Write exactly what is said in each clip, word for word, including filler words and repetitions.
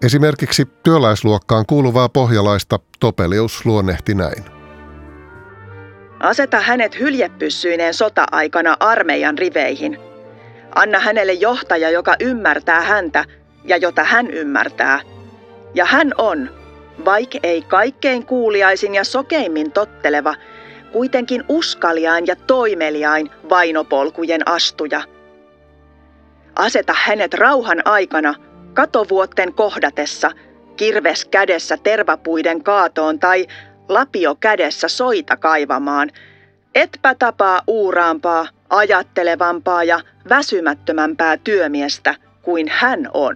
Esimerkiksi työläisluokkaan kuuluvaa pohjalaista Topelius luonnehti näin. Aseta hänet hyljepyssyineen sota-aikana armeijan riveihin. Anna hänelle johtaja, joka ymmärtää häntä ja jota hän ymmärtää. Ja hän on, vaik ei kaikkein kuuliaisin ja sokeimmin totteleva, kuitenkin uskaliain ja toimeliain vainopolkujen astuja. Aseta hänet rauhan aikana, katovuotten kohdatessa, kirves kädessä tervapuiden kaatoon tai lapio kädessä soita kaivamaan. Etpä tapaa uuraampaa, ajattelevampaa ja väsymättömämpää työmiestä kuin hän on.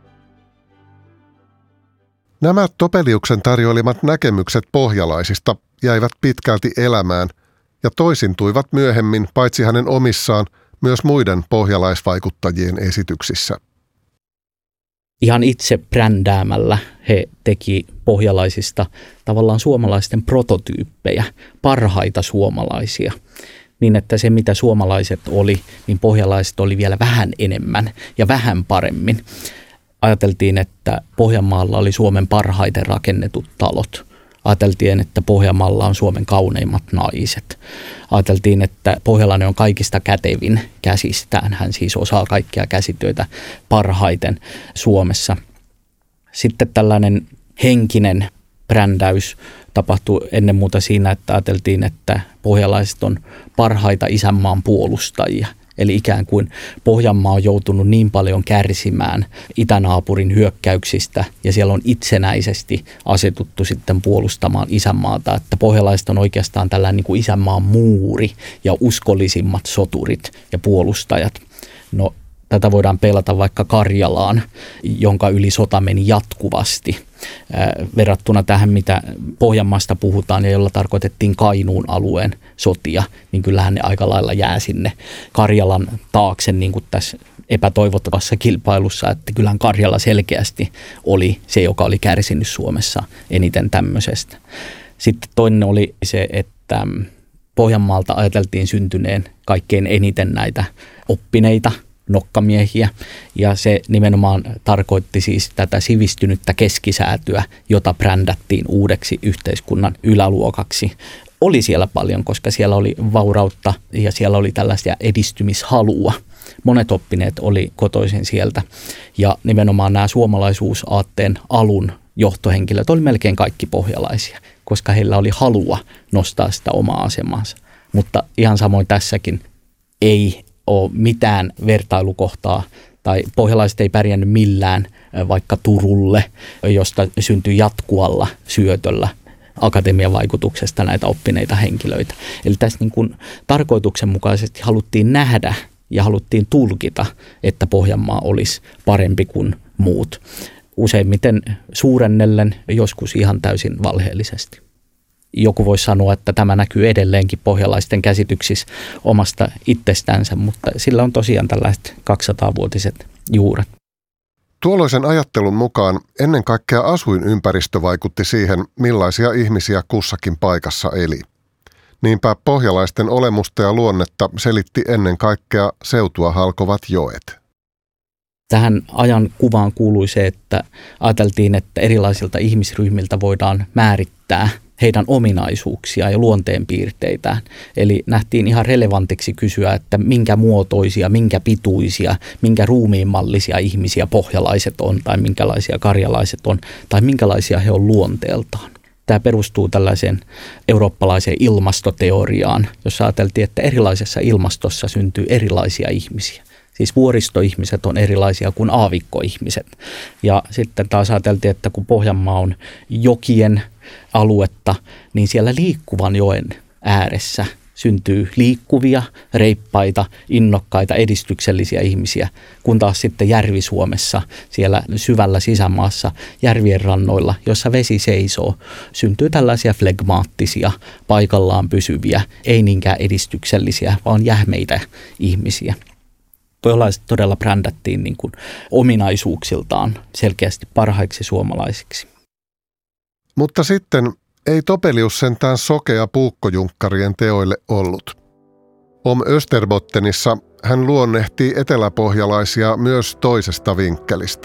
Nämä Topeliuksen tarjoilemat näkemykset pohjalaisista jäivät pitkälti elämään ja toisintuivat myöhemmin paitsi hänen omissaan myös muiden pohjalaisvaikuttajien esityksissä. Ihan itse brändäämällä he teki pohjalaisista tavallaan suomalaisten prototyyppejä, parhaita suomalaisia. Niin että se mitä suomalaiset oli, niin pohjalaiset oli vielä vähän enemmän ja vähän paremmin. Ajateltiin, että Pohjanmaalla oli Suomen parhaiten rakennetut talot. Ajateltiin, että Pohjanmaalla on Suomen kauneimmat naiset. Ajateltiin, että pohjalainen on kaikista kätevin käsistään. Hän siis osaa kaikkia käsityötä parhaiten Suomessa. Sitten tällainen henkinen brändäys tapahtui ennen muuta siinä, että ajateltiin, että pohjalaiset on parhaita isänmaan puolustajia. Eli ikään kuin Pohjanmaa on joutunut niin paljon kärsimään itänaapurin hyökkäyksistä ja siellä on itsenäisesti asetuttu sitten puolustamaan isänmaata, että pohjalaiset on oikeastaan tällainen niin kuin isänmaan muuri ja uskollisimmat soturit ja puolustajat. No tätä voidaan peilata vaikka Karjalaan, jonka yli sota meni jatkuvasti verrattuna tähän, mitä Pohjanmaasta puhutaan ja jolla tarkoitettiin Kainuun alueen sotia, niin kyllähän ne aika lailla jää sinne Karjalan taakse niin kuin tässä epätoivottavassa kilpailussa, että kyllähän Karjala selkeästi oli se, joka oli kärsinyt Suomessa eniten tämmöisestä. Sitten toinen oli se, että Pohjanmaalta ajateltiin syntyneen kaikkein eniten näitä oppineita nokkamiehiä, ja se nimenomaan tarkoitti siis tätä sivistynyttä keskisäätyä, jota brändättiin uudeksi yhteiskunnan yläluokaksi. Oli siellä paljon, koska siellä oli vaurautta ja siellä oli tällaisia edistymishalua. Monet oppineet oli kotoisin sieltä, ja nimenomaan nämä suomalaisuusaatteen alun johtohenkilöt oli melkein kaikki pohjalaisia, koska heillä oli halua nostaa sitä omaa asemansa. Mutta ihan samoin tässäkin ei ole mitään vertailukohtaa, tai pohjalaiset ei pärjännyt millään vaikka Turulle, josta syntyi jatkuvalla syötöllä akatemian vaikutuksesta näitä oppineita henkilöitä. Eli tässä niin kuin tarkoituksenmukaisesti haluttiin nähdä ja haluttiin tulkita, että Pohjanmaa olisi parempi kuin muut. Useimmiten suurennellen, joskus ihan täysin valheellisesti. Joku voisi sanoa, että tämä näkyy edelleenkin pohjalaisten käsityksissä omasta itsestänsä, mutta sillä on tosiaan tällaiset kaksisataavuotiset juuret. Tuolloisen ajattelun mukaan ennen kaikkea asuinympäristö vaikutti siihen, millaisia ihmisiä kussakin paikassa eli. Niinpä pohjalaisten olemusta ja luonnetta selitti ennen kaikkea seutua halkovat joet. Tähän ajan kuvaan kuului se, että ajateltiin, että erilaisilta ihmisryhmiltä voidaan määrittää heidän ominaisuuksia ja luonteenpiirteitään. Eli nähtiin ihan relevantiksi kysyä, että minkä muotoisia, minkä pituisia, minkä ruumiinmallisia ihmisiä pohjalaiset on tai minkälaisia karjalaiset on tai minkälaisia he on luonteeltaan. Tämä perustuu tällaiseen eurooppalaiseen ilmastoteoriaan, jossa ajateltiin, että erilaisessa ilmastossa syntyy erilaisia ihmisiä. Siis vuoristoihmiset on erilaisia kuin aavikkoihmiset. Ja sitten taas ajateltiin, että kun Pohjanmaa on jokien aluetta, niin siellä liikkuvan joen ääressä syntyy liikkuvia, reippaita, innokkaita, edistyksellisiä ihmisiä, kun taas sitten Järvi-Suomessa, siellä syvällä sisämaassa, järvien rannoilla, jossa vesi seisoo, syntyy tällaisia flegmaattisia, paikallaan pysyviä, ei niinkään edistyksellisiä, vaan jähmeitä ihmisiä. Pohjalaiset todella brändättiin niin kuin ominaisuuksiltaan selkeästi parhaiksi suomalaisiksi. Mutta sitten ei Topelius sentään sokea puukkojunkkkarien teoille ollut. Om Österbottenissa hän luonnehtii eteläpohjalaisia myös toisesta vinkkelistä.